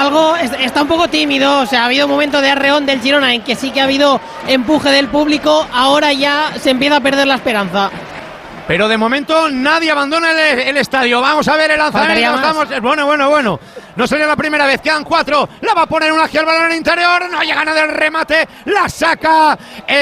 está un poco tímido. O sea, ha habido un momento de arreón del Girona en que sí que ha habido empuje del público. Ahora ya se empieza a perder la esperanza. Pero de momento nadie abandona el estadio. Vamos a ver el lanzamiento. Bueno. No sería la primera vez. Quedan 4. La va a poner Unagi al balón en el interior. No llega nada el remate. La saca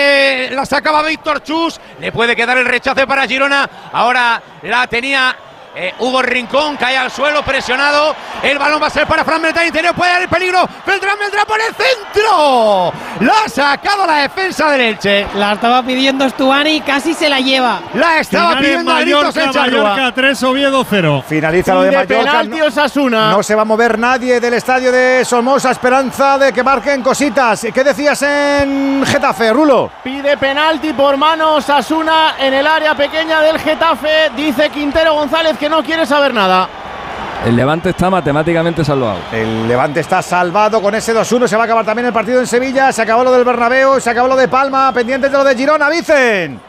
va Víctor Chus. Le puede quedar el rechace para Girona. Ahora la tenía Hugo Rincón. Cae al suelo presionado. El balón va a ser para Fran Beltrán. Interior puede dar el peligro. Beltrán por el centro. La ha sacado la defensa del Elche. La estaba pidiendo Stuani y casi se la lleva. La estaba pidiendo Mallorca 3, Oviedo 0. Finaliza lo de Mallorca. Penalti Osasuna. No se va a mover nadie del estadio de Somoza. Esperanza de que marquen cositas. ¿Qué decías en Getafe, Rulo? Pide penalti por mano Osasuna en el área pequeña del Getafe. Dice Quintero González que no quiere saber nada. El Levante está matemáticamente salvado. El Levante está salvado con ese 2-1. Se va a acabar también el partido en Sevilla. Se acabó lo del Bernabéu. Se acabó lo de Palma. Pendientes de lo de Girona, Vicen.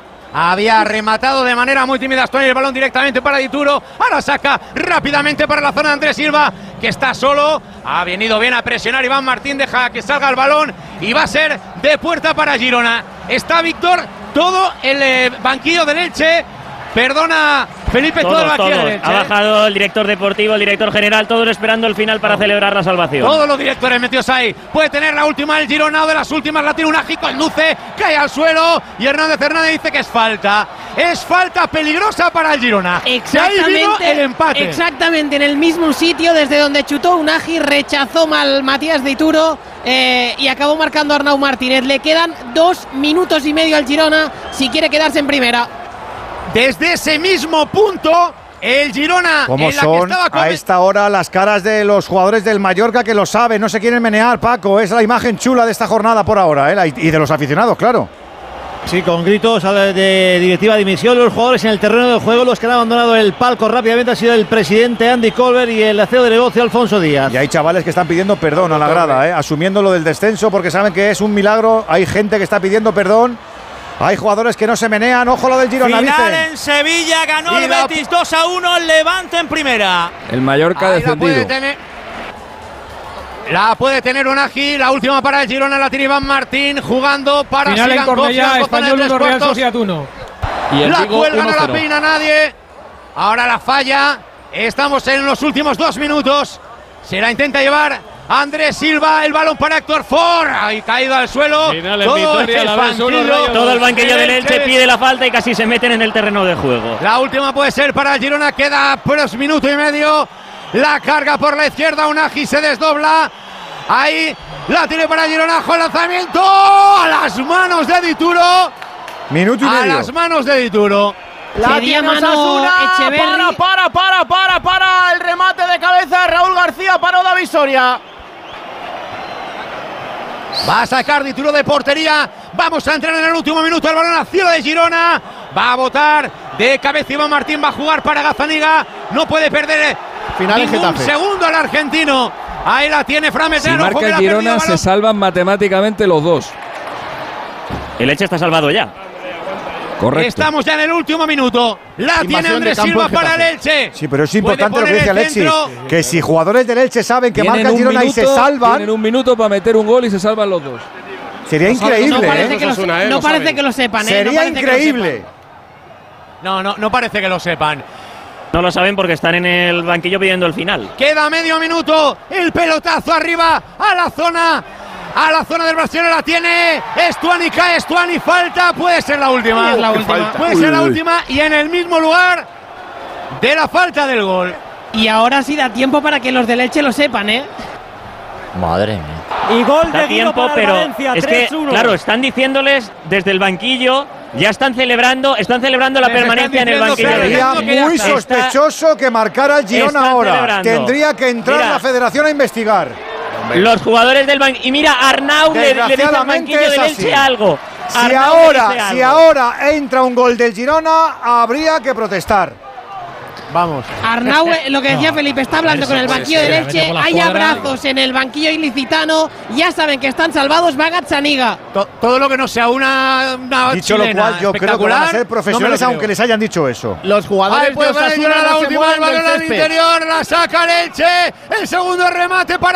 Había rematado de manera muy tímida Stuani el balón directamente para Dituro. Ahora saca rápidamente para la zona de Andrés Silva, que está solo. Ha venido bien a presionar Iván Martín. Deja que salga el balón y va a ser de puerta para Girona. Está Víctor, todo el banquillo del Elche. Perdona, Felipe, todo el banquillo del Elche. Ha bajado el director deportivo, el director general, todos esperando el final para celebrar la salvación. Todos los directores metidos ahí. Puede tener la última el Girona, o de las últimas la tiene Unagi, conduce, cae al suelo y Hernández dice que es falta. Es falta peligrosa para el Girona. Exactamente, ahí vino el empate. Exactamente, en el mismo sitio desde donde chutó Unagi, rechazó mal Matías Dituro y acabó marcando Arnau Martínez. Le quedan 2 minutos y medio al Girona si quiere quedarse en primera. Desde ese mismo punto, el Girona. ¿Cómo son a esta hora las caras de los jugadores del Mallorca que lo saben? No se quieren menear, Paco. Es la imagen chula de esta jornada por ahora, y de los aficionados, claro. Sí, con gritos de directiva dimisión. Los jugadores en el terreno de juego, los que han abandonado el palco rápidamente, ha sido el presidente Andy Colbert y el CEO de negocio Alfonso Díaz. Y hay chavales que están pidiendo perdón a la grada, asumiendo lo del descenso porque saben que es un milagro. Hay gente que está pidiendo perdón. Hay jugadores que no se menean. Ojo lo del Girona. Final en Sevilla, ganó el Betis 2-1, Levante en primera. El Mallorca descendido. La puede tener Unagi. La última para el Girona la tiene Iván Martín, jugando para final en Cornellá, Español 1, Real Sociedad 1. La cuelga, no la peina nadie. Ahora la falla. Estamos en los últimos 2 minutos. Se la intenta llevar Andrés Silva, el balón para Héctor Ford. Ahí caído al suelo. Todo el banquillo del Elche pide la falta y casi se meten en el terreno de juego. La última puede ser para el Girona. Queda pues minuto y medio. La carga por la izquierda. Unagi se desdobla. Ahí la tiene para Girona. El lanzamiento a las manos de Dituro. Minuto y medio. A las manos de Dituro. La tiene Osasuna. Para el remate de cabeza de Raúl García. Paró David Soria. Va a sacar Dituro de portería. Vamos a entrar en el último minuto. El balón al cielo de Girona. Va a botar de cabeza Iván Martín. Va a jugar para Gazzaniga. No puede perder ningún segundo el argentino. Ahí la tiene Fran Beltrán. Si marca el Girona, se salvan matemáticamente los dos. El Elche está salvado ya. Correcto. Estamos ya en el último minuto. La tiene Andrés Silva para el Elche. Sí, pero es importante lo que dice Alexis, que si jugadores del Elche saben que marca el Girona y se salvan, tienen un minuto para meter un gol y se salvan los dos. Sería increíble. No parece que lo sepan. Sería increíble. No parece que lo sepan. No lo saben porque están en el banquillo pidiendo el final. Queda medio minuto. El pelotazo arriba a la zona del brasileño. La tiene Stuani, cae Stuani, falta. Puede ser la última. Puede ser la última y en el mismo lugar de la falta del gol. Y ahora sí da tiempo para que los del Elche lo sepan, Madre mía. Y gol da de Guido tiempo, para pero Valencia, es que, 3-1. claro, están diciéndoles desde el banquillo, ya están celebrando la permanencia en el banquillo. Sería muy sospechoso que marcara el Girona ahora. Celebrando. Tendría que entrar la federación a investigar. Los jugadores del banquillo. Y mira, Arnau le dice al banquillo del Elche algo. Si ahora entra un gol del Girona, habría que protestar. Vamos. Arnau, lo que decía Felipe, está hablando con el banquillo del Elche. Hay abrazos en el banquillo ilicitano. Ya saben que están salvados. Va Gazzaniga. Todo lo que no sea una dicho lo cual, yo creo que van a ser profesionales, aunque les hayan dicho eso. Los jugadores de Osasuna la última, el balón al interior, la saca el Elche. El segundo remate para